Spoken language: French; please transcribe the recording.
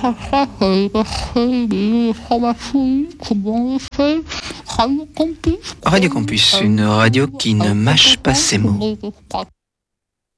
ça, c'est des informations, comment on fait, Radio Campus. Radio Campus, une radio qui ne mâche pas ses mots.